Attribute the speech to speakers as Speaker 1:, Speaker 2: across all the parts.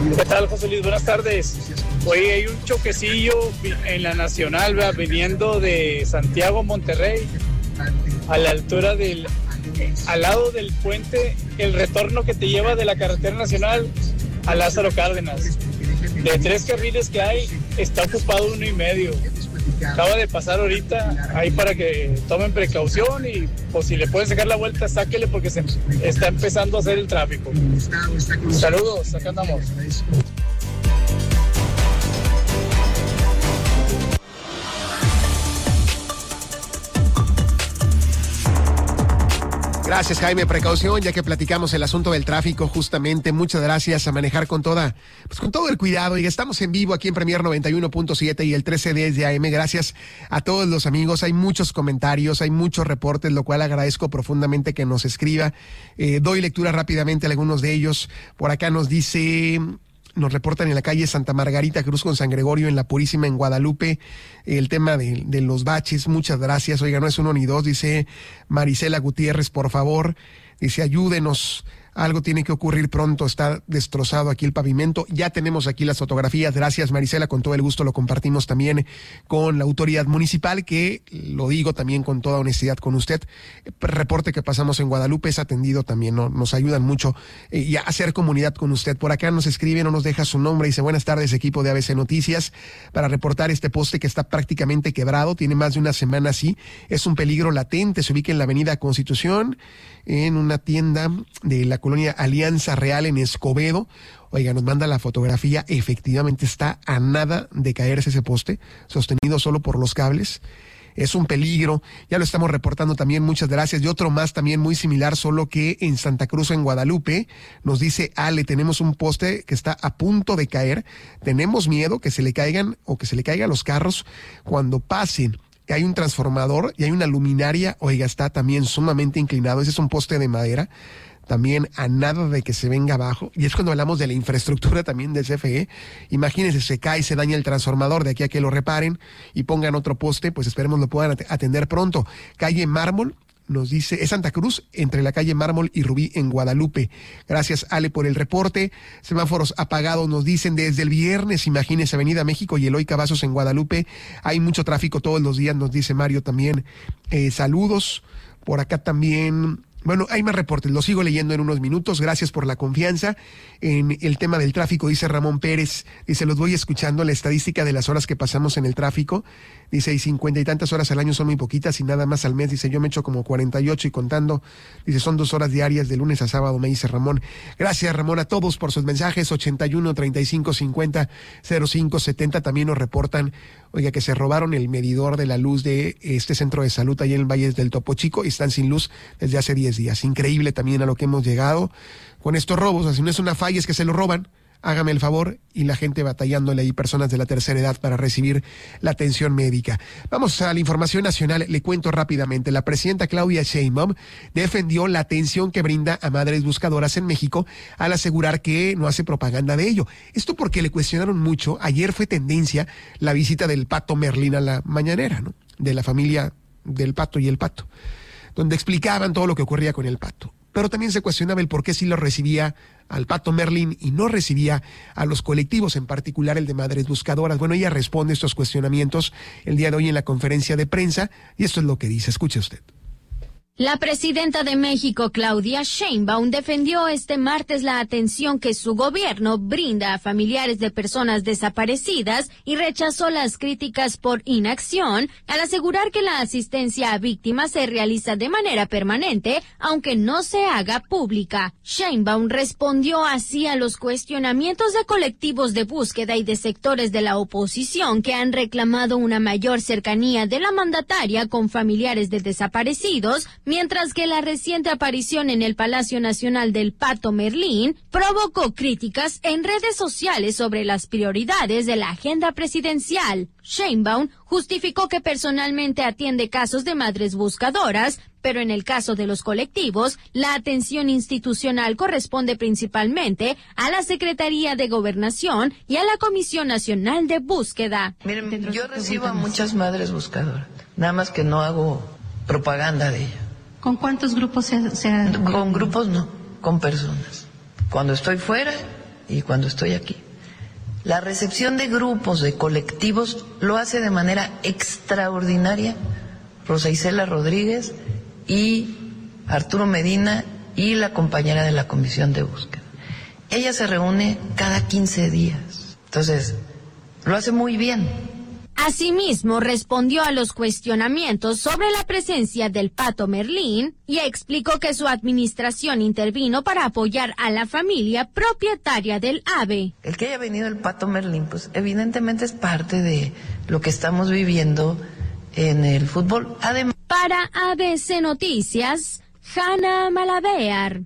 Speaker 1: ¿Qué tal, José Luis? Buenas tardes. Hoy hay un choquecillo en la Nacional, ¿verdad? Viniendo de Santiago a Monterrey, a la altura al lado del puente, el retorno que te lleva de la carretera nacional a Lázaro Cárdenas. De 3 carriles que hay, está ocupado 1 y medio. Acaba de pasar ahorita, ahí para que tomen precaución y pues si le pueden sacar la vuelta, sáquele porque se está empezando a hacer el tráfico. Saludos, acá andamos.
Speaker 2: Gracias, Jaime. Precaución, ya que platicamos el asunto del tráfico, justamente. Muchas gracias, a manejar con todo el cuidado. Y estamos en vivo aquí en Premier 91.7 y el 1310 de AM. Gracias a todos los amigos. Hay muchos comentarios, hay muchos reportes, lo cual agradezco profundamente que nos escriba. Doy lectura rápidamente a algunos de ellos. Por acá nos reportan en la calle Santa Margarita Cruz con San Gregorio, en La Purísima, en Guadalupe, el tema de los baches. Muchas gracias. Oiga, no es 1 ni 2, dice Marisela Gutiérrez, por favor. Dice, ayúdenos. Algo tiene que ocurrir pronto, está destrozado aquí el pavimento. Ya tenemos aquí las fotografías. Gracias, Marisela, con todo el gusto lo compartimos también con la autoridad municipal, que lo digo también con toda honestidad con usted. El reporte que pasamos en Guadalupe es atendido también, ¿no? Nos ayudan mucho y a hacer comunidad con usted. Por acá nos escribe, no nos deja su nombre, dice, buenas tardes, equipo de ABC Noticias, para reportar este poste que está prácticamente quebrado, tiene más de una semana así, es un peligro latente, se ubica en la avenida Constitución, en una tienda de la colonia Alianza Real en Escobedo. Oiga, nos manda la fotografía, efectivamente está a nada de caerse ese poste, sostenido solo por los cables. Es un peligro, ya lo estamos reportando también, muchas gracias. Y otro más también muy similar, solo que en Santa Cruz, en Guadalupe, nos dice Ale, tenemos un poste que está a punto de caer, tenemos miedo que se le caigan o que se le caigan los carros cuando pasen. Que hay un transformador y hay una luminaria, oiga, está también sumamente inclinado, ese es un poste de madera, también a nada de que se venga abajo, y es cuando hablamos de la infraestructura también del CFE, imagínense, se cae, se daña el transformador, de aquí a que lo reparen y pongan otro poste, pues esperemos lo puedan atender pronto. Calle Mármol, nos dice, es Santa Cruz, entre la calle Mármol y Rubí, en Guadalupe. Gracias, Ale, por el reporte. Semáforos apagados, nos dicen, desde el viernes, imagínense, Avenida México y Eloy Cavazos en Guadalupe. Hay mucho tráfico todos los días, nos dice Mario también. Saludos. Por acá también... Bueno, hay más reportes, los sigo leyendo en unos minutos, gracias por la confianza. En el tema del tráfico, dice Ramón Pérez, dice, los voy escuchando, la estadística de las horas que pasamos en el tráfico, dice, y 50 y tantas horas al año son muy poquitas y nada más al mes, dice, yo me echo como 48 y contando, dice, son 2 horas diarias de lunes a sábado, me dice Ramón. Gracias, Ramón, a todos por sus mensajes, 81 35 50 05 70, también nos reportan, oiga, que se robaron el medidor de la luz de este centro de salud allá en el Valle del Topo Chico y están sin luz desde hace 10 días. Increíble también a lo que hemos llegado con estos robos. Así no es una falla, es que se lo roban. Hágame el favor, y la gente batallándole ahí, personas de la tercera edad para recibir la atención médica. Vamos a la información nacional, le cuento rápidamente. La presidenta Claudia Sheinbaum defendió la atención que brinda a madres buscadoras en México al asegurar que no hace propaganda de ello. Esto porque le cuestionaron mucho. Ayer fue tendencia la visita del Pato Merlín a la mañanera, ¿no? De la familia del Pato y el Pato, donde explicaban todo lo que ocurría con el Pato. Pero también se cuestionaba el por qué sí lo recibía al Pato Merlín y no recibía a los colectivos, en particular el de Madres Buscadoras. Bueno, ella responde estos cuestionamientos el día de hoy en la conferencia de prensa, y esto es lo que dice. Escuche usted.
Speaker 3: La presidenta de México, Claudia Sheinbaum, defendió este martes la atención que su gobierno brinda a familiares de personas desaparecidas y rechazó las críticas por inacción al asegurar que la asistencia a víctimas se realiza de manera permanente, aunque no se haga pública. Sheinbaum respondió así a los cuestionamientos de colectivos de búsqueda y de sectores de la oposición que han reclamado una mayor cercanía de la mandataria con familiares de desaparecidos, mientras que la reciente aparición en el Palacio Nacional del Pato Merlín provocó críticas en redes sociales sobre las prioridades de la agenda presidencial. Sheinbaum justificó que personalmente atiende casos de madres buscadoras, pero en el caso de los colectivos, la atención institucional corresponde principalmente a la Secretaría de Gobernación y a la Comisión Nacional de Búsqueda.
Speaker 4: Miren, yo recibo a muchas madres buscadoras, nada más que no hago propaganda de ellas.
Speaker 5: ¿Con cuántos grupos se
Speaker 4: Con grupos no, con personas. Cuando estoy fuera, y cuando estoy aquí. La recepción de grupos, de colectivos, lo hace de manera extraordinaria Rosa Isela Rodríguez y Arturo Medina y la compañera de la Comisión de Búsqueda. Ella se reúne cada 15 días, entonces lo hace muy bien.
Speaker 3: Asimismo, respondió a los cuestionamientos sobre la presencia del Pato Merlín y explicó que su administración intervino para apoyar a la familia propietaria del ave.
Speaker 4: El que haya venido el Pato Merlín, pues evidentemente es parte de lo que estamos viviendo en el fútbol. Además,
Speaker 3: para ABC Noticias, Hanna Malavéar.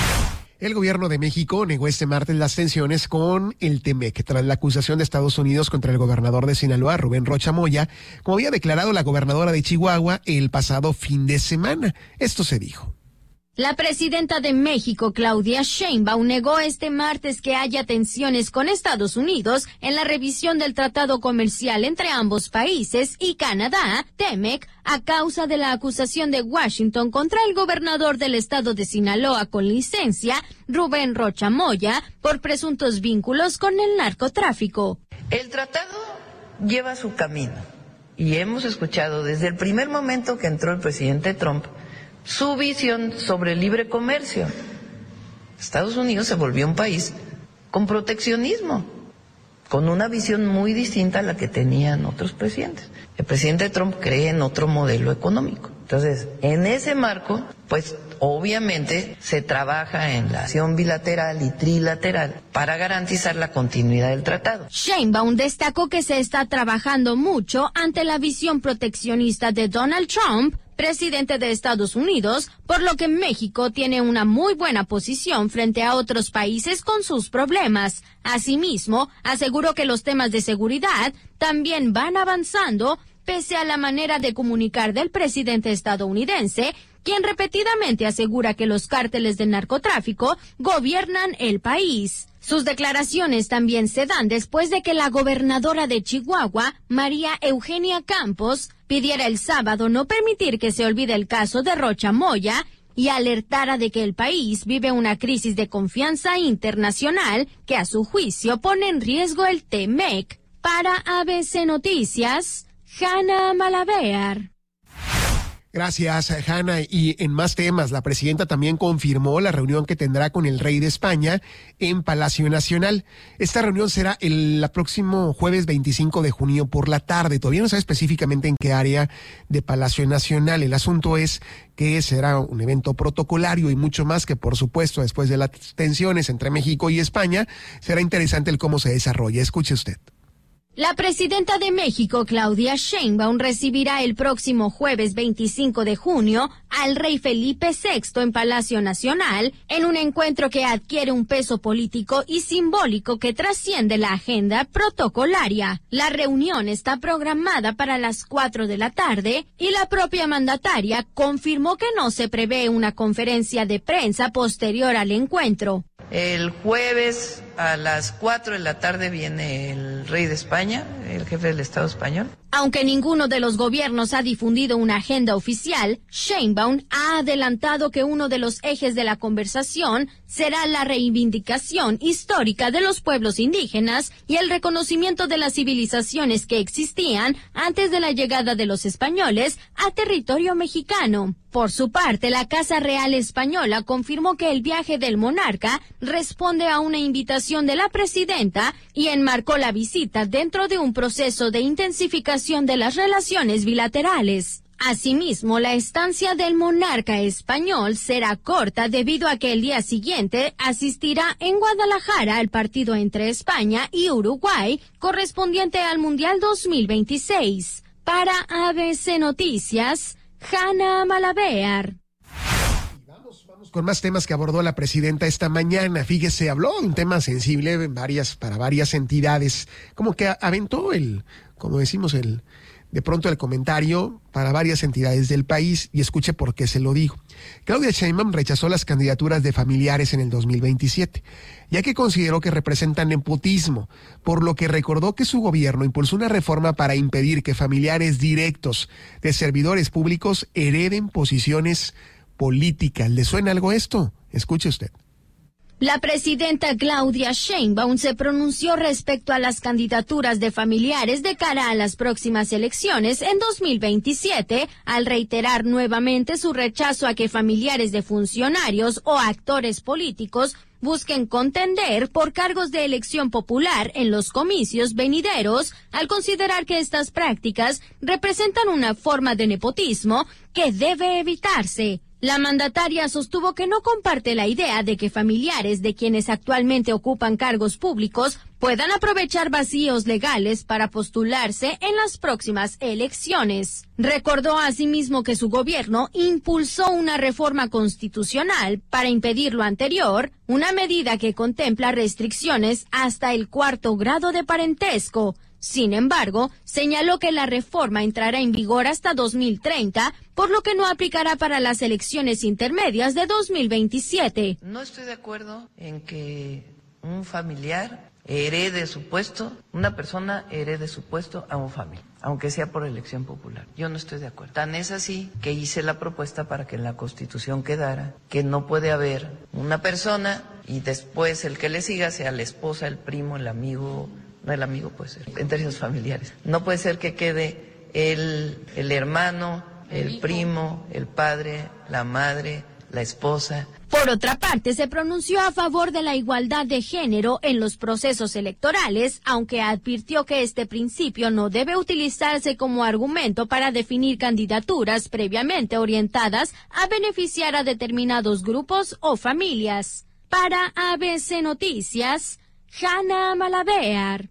Speaker 2: El gobierno de México negó este martes las tensiones con el TEMEC tras la acusación de Estados Unidos contra el gobernador de Sinaloa, Rubén Rocha Moya, como había declarado la gobernadora de Chihuahua el pasado fin de semana. Esto se dijo.
Speaker 3: La presidenta de México, Claudia Sheinbaum, negó este martes que haya tensiones con Estados Unidos en la revisión del tratado comercial entre ambos países y Canadá, TEMEC, a causa de la acusación de Washington contra el gobernador del estado de Sinaloa con licencia, Rubén Rocha Moya, por presuntos vínculos con el narcotráfico.
Speaker 4: El tratado lleva su camino y hemos escuchado desde el primer momento que entró el presidente Trump su visión sobre el libre comercio. Estados Unidos se volvió un país con proteccionismo, con una visión muy distinta a la que tenían otros presidentes. El presidente Trump cree en otro modelo económico. Entonces, en ese marco, pues obviamente se trabaja en la acción bilateral y trilateral para garantizar la continuidad del tratado.
Speaker 3: Sheinbaum destacó que se está trabajando mucho ante la visión proteccionista de Donald Trump, presidente de Estados Unidos, por lo que México tiene una muy buena posición frente a otros países con sus problemas. Asimismo, aseguró que los temas de seguridad también van avanzando, pese a la manera de comunicar del presidente estadounidense, quien repetidamente asegura que los cárteles del narcotráfico gobiernan el país. Sus declaraciones también se dan después de que la gobernadora de Chihuahua, María Eugenia Campos, pidiera el sábado no permitir que se olvide el caso de Rocha Moya y alertara de que el país vive una crisis de confianza internacional que a su juicio pone en riesgo el TEMEC. Para ABC Noticias, Hanna Malavéar.
Speaker 2: Gracias, Hanna. Y en más temas, la presidenta también confirmó la reunión que tendrá con el rey de España en Palacio Nacional. Esta reunión será el próximo jueves 25 de junio por la tarde. Todavía no sabe específicamente en qué área de Palacio Nacional. El asunto es que será un evento protocolario y mucho más que, por supuesto, después de las tensiones entre México y España, será interesante el cómo se desarrolla. Escuche usted.
Speaker 3: La presidenta de México, Claudia Sheinbaum, recibirá el próximo jueves 25 de junio al rey Felipe VI en Palacio Nacional, en un encuentro que adquiere un peso político y simbólico que trasciende la agenda protocolaria. La reunión está programada para las 4 de la tarde y la propia mandataria confirmó que no se prevé una conferencia de prensa posterior al encuentro.
Speaker 4: El jueves a las 4 de la tarde viene el rey de España, el jefe del Estado español.
Speaker 3: Aunque ninguno de los gobiernos ha difundido una agenda oficial, Sheinbaum ha adelantado que uno de los ejes de la conversación será la reivindicación histórica de los pueblos indígenas y el reconocimiento de las civilizaciones que existían antes de la llegada de los españoles a territorio mexicano. Por su parte, la Casa Real Española confirmó que el viaje del monarca responde a una invitación de la presidenta y enmarcó la visita dentro de un proceso de intensificación de las relaciones bilaterales. Asimismo, la estancia del monarca español será corta debido a que el día siguiente asistirá en Guadalajara al partido entre España y Uruguay, correspondiente al Mundial 2026. Para ABC Noticias, Hanna Malavéar.
Speaker 2: Vamos con más temas que abordó la presidenta esta mañana. Fíjese, habló de un tema sensible para varias entidades, como que aventó de pronto el comentario para varias entidades del país, y escuche por qué se lo digo. Claudia Sheinbaum rechazó las candidaturas de familiares en el 2027, ya que consideró que representan nepotismo, por lo que recordó que su gobierno impulsó una reforma para impedir que familiares directos de servidores públicos hereden posiciones políticas. ¿Le suena algo esto? Escuche usted.
Speaker 3: La presidenta Claudia Sheinbaum se pronunció respecto a las candidaturas de familiares de cara a las próximas elecciones en 2027, al reiterar nuevamente su rechazo a que familiares de funcionarios o actores políticos busquen contender por cargos de elección popular en los comicios venideros, al considerar que estas prácticas representan una forma de nepotismo que debe evitarse. La mandataria sostuvo que no comparte la idea de que familiares de quienes actualmente ocupan cargos públicos puedan aprovechar vacíos legales para postularse en las próximas elecciones. Recordó asimismo que su gobierno impulsó una reforma constitucional para impedir lo anterior, una medida que contempla restricciones hasta el 4º grado de parentesco. Sin embargo, señaló que la reforma entrará en vigor hasta 2030, por lo que no aplicará para las elecciones intermedias de 2027.
Speaker 4: No estoy de acuerdo en que un familiar herede su puesto, una persona herede su puesto a un familiar, aunque sea por elección popular. Yo no estoy de acuerdo. Tan es así que hice la propuesta para que en la Constitución quedara que no puede haber una persona y después el que le siga sea la esposa, el primo, el amigo. No, el amigo puede ser, en términos familiares. No puede ser que quede el hermano, el primo, el padre, la madre, la esposa.
Speaker 3: Por otra parte, se pronunció a favor de la igualdad de género en los procesos electorales, aunque advirtió que este principio no debe utilizarse como argumento para definir candidaturas previamente orientadas a beneficiar a determinados grupos o familias. Para ABC Noticias, Hanna Malabear.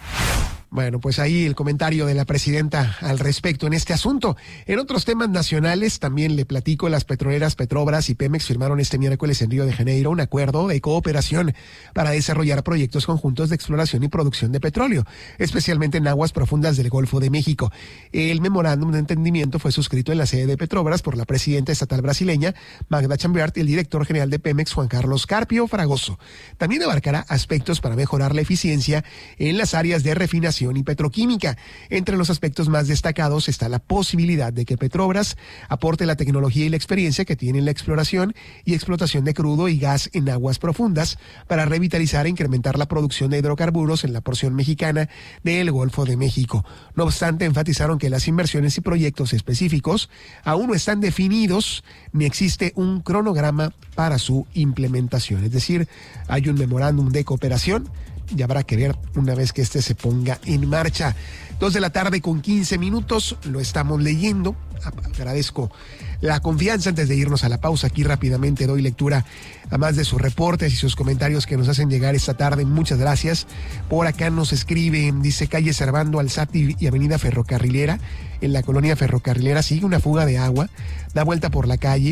Speaker 2: Bueno, pues ahí el comentario de la presidenta al respecto en este asunto. En otros temas nacionales también le platico, las petroleras Petrobras y Pemex firmaron este miércoles en Río de Janeiro un acuerdo de cooperación para desarrollar proyectos conjuntos de exploración y producción de petróleo, especialmente en aguas profundas del Golfo de México. El memorándum de entendimiento fue suscrito en la sede de Petrobras por la presidenta estatal brasileña Magda Chambriard y el director general de Pemex Juan Carlos Carpio Fragoso. También abarcará aspectos para mejorar la eficiencia en las áreas de refinación y petroquímica. Entre los aspectos más destacados está la posibilidad de que Petrobras aporte la tecnología y la experiencia que tiene en la exploración y explotación de crudo y gas en aguas profundas para revitalizar e incrementar la producción de hidrocarburos en la porción mexicana del Golfo de México. No obstante, enfatizaron que las inversiones y proyectos específicos aún no están definidos ni existe un cronograma para su implementación. Es decir, hay un memorándum de cooperación y habrá que ver una vez que este se ponga en marcha. 2:15 p.m, lo estamos leyendo. Agradezco la confianza. Antes de irnos a la pausa, aquí rápidamente doy lectura a más de sus reportes y sus comentarios que nos hacen llegar esta tarde. Muchas gracias. Por acá nos escribe, dice, calle Servando Alzati y avenida Ferrocarrilera. En la colonia Ferrocarrilera sigue una fuga de agua, da vuelta por la calle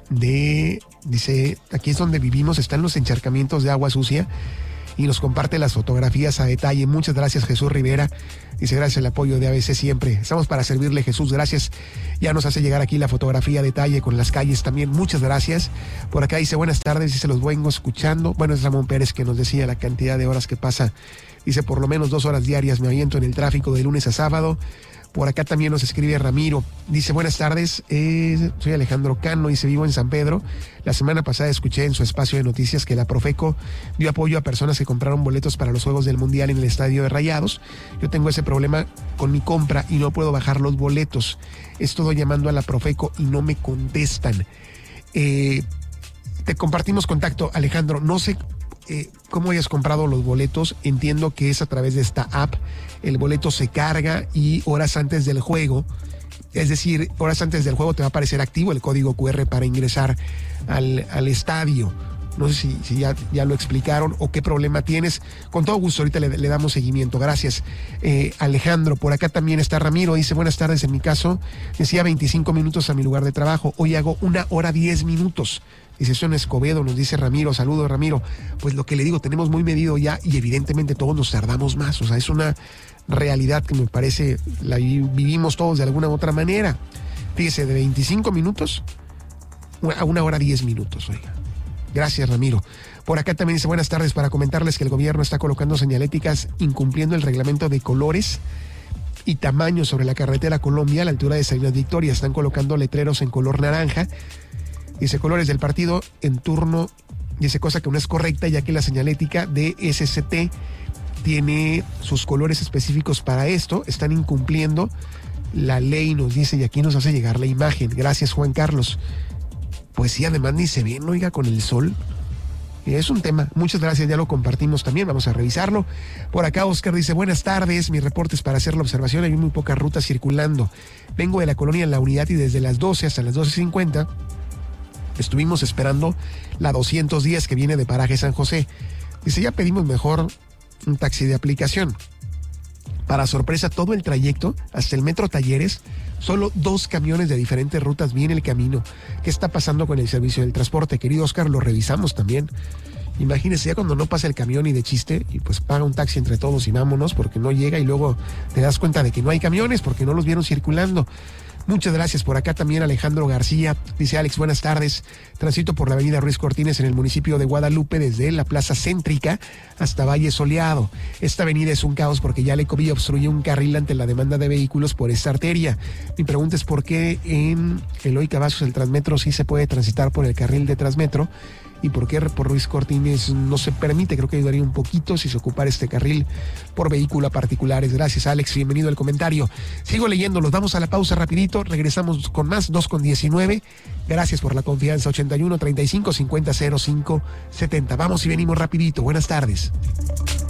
Speaker 2: dice, aquí es donde vivimos, están los encharcamientos de agua sucia, y nos comparte las fotografías a detalle. Muchas gracias, Jesús Rivera. Dice, gracias al apoyo de ABC siempre. Estamos para servirle, Jesús, gracias. Ya nos hace llegar aquí la fotografía a detalle con las calles también. Muchas gracias. Por acá dice, buenas tardes, dice, los vengo escuchando. Bueno, es Ramón Pérez que nos decía la cantidad de horas que pasa. Dice, por lo menos 2 horas diarias me aviento en el tráfico de lunes a sábado. Por acá también nos escribe Ramiro. Dice, buenas tardes, soy Alejandro Cano, dice, vivo en San Pedro. La semana pasada escuché en su espacio de noticias que la Profeco dio apoyo a personas que compraron boletos para los Juegos del Mundial en el Estadio de Rayados. Yo tengo ese problema con mi compra y no puedo bajar los boletos. Estoy llamando a la Profeco y no me contestan. Te compartimos contacto, Alejandro. No sé cómo hayas comprado los boletos. Entiendo que es a través de esta app. El boleto se carga y horas antes del juego, es decir, horas antes del juego te va a aparecer activo el código QR para ingresar al estadio. No sé si ya lo explicaron o qué problema tienes. Con todo gusto, ahorita le damos seguimiento. Gracias, Alejandro. Por acá también está Ramiro. Dice, buenas tardes. En mi caso, decía 25 minutos a mi lugar de trabajo. Hoy hago 1 hora 10 minutos. Dice, eso en Escobedo, nos dice Ramiro. Saludos, Ramiro. Pues lo que le digo, tenemos muy medido ya y evidentemente todos nos tardamos más. O sea, es una realidad que me parece la vivimos todos de alguna u otra manera. Fíjese, de 25 minutos a 1 hora 10 minutos, oiga. Gracias, Ramiro. Por acá también dice, buenas tardes, para comentarles que el gobierno está colocando señaléticas incumpliendo el reglamento de colores y tamaño sobre la carretera Colombia a la altura de Salinas Victoria. Están colocando letreros en color naranja. Dice, colores del partido en turno Dice cosa que no es correcta, ya que la señalética de SCT tiene sus colores específicos para esto. Están incumpliendo la ley, nos dice, y aquí nos hace llegar la imagen. Gracias, Juan Carlos. Pues sí, además ni se ven, oiga, con el sol. Es un tema. Muchas gracias, ya lo compartimos también, vamos a revisarlo. Por acá Oscar dice, buenas tardes, mi reporte es para hacer la observación, hay muy pocas rutas circulando. Vengo de la colonia La Unidad y desde las 12 hasta las 12:50 estuvimos esperando la 210 que viene de Paraje San José. Dice, ya pedimos mejor un taxi de aplicación. Para sorpresa, todo el trayecto hasta el Metro Talleres, solo 2 camiones de diferentes rutas viene el camino. ¿Qué está pasando con el servicio del transporte? Querido Oscar, lo revisamos también. Imagínese, ya cuando no pasa el camión y de chiste, y pues paga un taxi entre todos y vámonos porque no llega, y luego te das cuenta de que no hay camiones porque no los vieron circulando. Muchas gracias. Por acá también Alejandro García. Dice, Alex, buenas tardes. Transito por la avenida Ruiz Cortines en el municipio de Guadalupe desde la plaza céntrica hasta Valle Soleado. Esta avenida es un caos porque ya la Ecovía obstruye un carril ante la demanda de vehículos por esta arteria. Mi pregunta es por qué en Eloy Cavazos el Transmetro sí se puede transitar por el carril de Transmetro y por qué por Ruiz Cortines no se permite. Creo que ayudaría un poquito si se ocupara este carril por vehículo a particulares. Gracias, Alex, bienvenido al comentario. Sigo leyendo, los vamos a la pausa rapidito, regresamos con más, 2:19. Gracias por la confianza, 81 35 50 05 70. Vamos y venimos rapidito, buenas tardes.